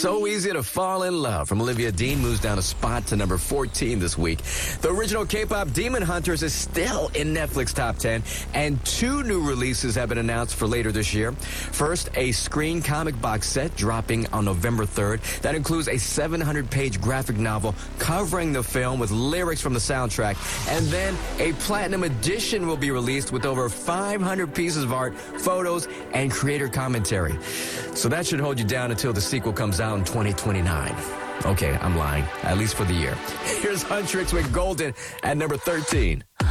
So Easy to Fall in Love from Olivia Dean moves down a spot to number 14 this week. The original K-pop Demon Hunters is still in Netflix top 10, and 2 new releases have been announced for later this year. First, a Screen comic box set dropping on November 3rd. That includes a 700-page graphic novel covering the film with lyrics from the soundtrack. And then a Platinum Edition will be released with over 500 pieces of art, photos, and creator commentary. So that should hold you down until the sequel comes out in 2029. Okay, I'm lying, at least for the year. Here's Huntrix with Golden at number 13.